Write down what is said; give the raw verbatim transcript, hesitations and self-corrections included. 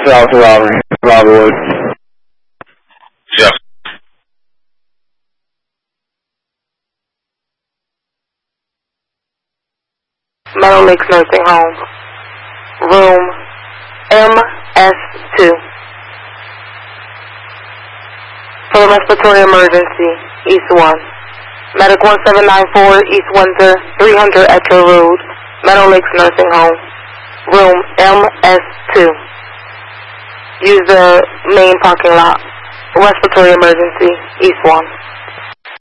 South Robbery, Robberwood. Yes. Meadow Lakes Nursing Home, room M S two. For the respiratory emergency, East one. Medic one seven nine four, East Windsor, three hundred Etcher Road, Meadow Lakes Nursing Home, room M S two. Use the main parking lot. Respiratory emergency, East one.